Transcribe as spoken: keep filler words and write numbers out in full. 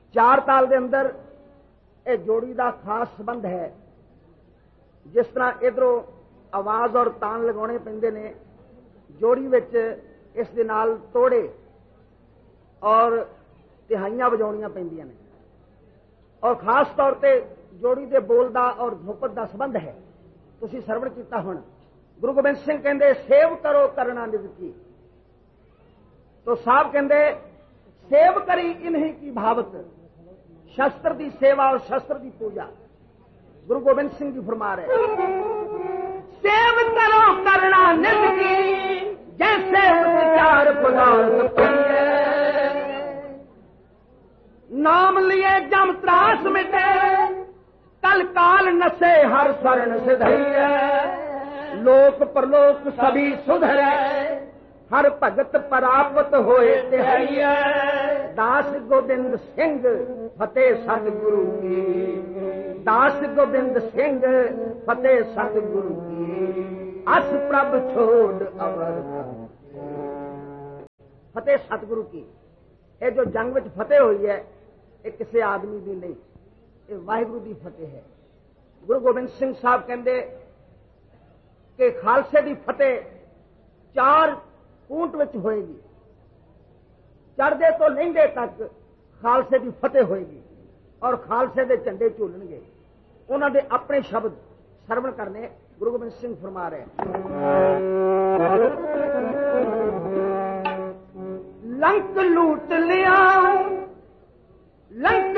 चार ताल दे अंदर यह जोड़ी का खास संबंध है। जिस तरह इधरों आवाज और तान लगाने पैंदे ने, जोड़ी विच इस दे नाल तोड़े और तिहाइयां बजाउणियां पैंदियां ने, और खास तौर पे जोड़ी दे बोल दा और धुपत दा संबंध है। तुसीं सरवण कीता हुण, गुरु गोबिंद सिंह कहंदे सेव करो करना निज की, तो साहब कहंदे सेव करी इन्हीं की भावत, शस्त्र की सेवा और शस्त्र की पूजा। गुरु गोबिंद सिंह जी फरमा रहे सेव करो करना निज की, जैसे विचार पदार्थ नाम लिए जम त्रास मिटे, कल काल नसे हर शरण सिधैया। लोक परलोक सभी सुधरे, हर भगत परापत होए तिहैया। दास गोबिंद सिंह फतेह सतगुरु की, दास गोबिंद सिंह फतेह सतगुरु की। अस प्रभ छोड़ अवर फतेह सतगुरु की। ये जो जंग में फतेह हुई है, ये किसी आदमी की नहीं, ये वाहिगुरु की फतेह है। गुरु गोबिंद सिंह साहब कहते कि खालसे की फतेह चार ऊंट विच होएगी, चढ़दे तो लहंगे तक खालसे की फतेह होएगी और खालसे के झंडे झूलणगे। उन्हां दे अपने शब्द सरवण करने गुरु गोबिंद सिंह फरमा रहे लंक लूट लिया, लंक